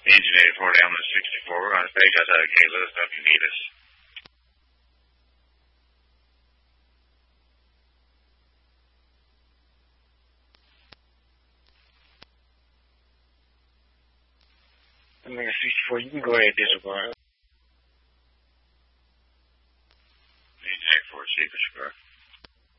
Engine 84 down to 64 on stage outside of Kayla, if you need us. Omega 64, you can go ahead and disregard. Engine 84, Secret Square.